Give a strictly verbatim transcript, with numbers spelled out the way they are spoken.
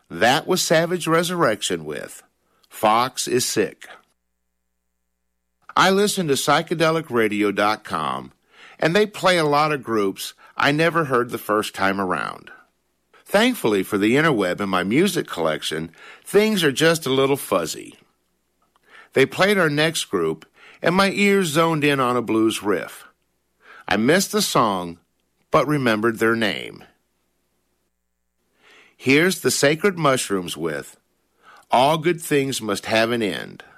That was Savage Resurrection with Fox is Sick. I listen to psychedelic radio dot com, and they play a lot of groups I never heard the first time around. Thankfully for the interweb and my music collection, things are just a little fuzzy. They played our next group, and my ears zoned in on a blues riff. I missed the song, but remembered their name. Here's the Sacred Mushrooms with All Good Things Must Have an End.